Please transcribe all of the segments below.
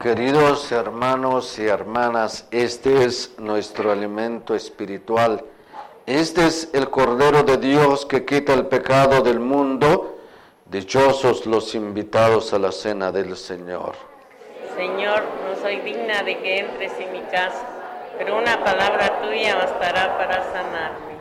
Queridos hermanos y hermanas, este es nuestro alimento espiritual. Este es el Cordero de Dios que quita el pecado del mundo. Dichosos los invitados a la cena del Señor. Señor, no soy digna de que entres en mi casa, pero una palabra tuya bastará para sanarme.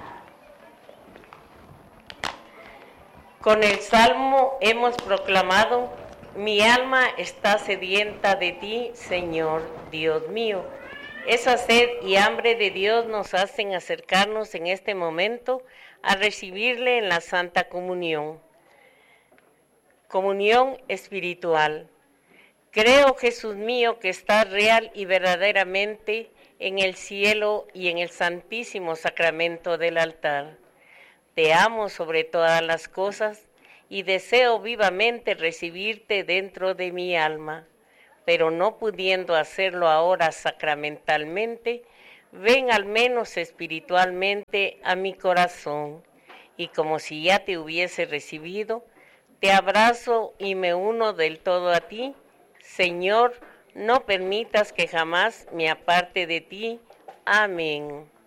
Con el Salmo hemos proclamado: mi alma está sedienta de ti, Señor, Dios mío. Esa sed y hambre de Dios nos hacen acercarnos en este momento a recibirle en la Santa Comunión. Comunión espiritual. Creo, Jesús mío, que estás real y verdaderamente en el cielo y en el santísimo sacramento del altar. Te amo sobre todas las cosas y deseo vivamente recibirte dentro de mi alma, pero no pudiendo hacerlo ahora sacramentalmente, ven al menos espiritualmente a mi corazón, y como si ya te hubiese recibido, te abrazo y me uno del todo a ti. Señor, no permitas que jamás me aparte de ti. Amén.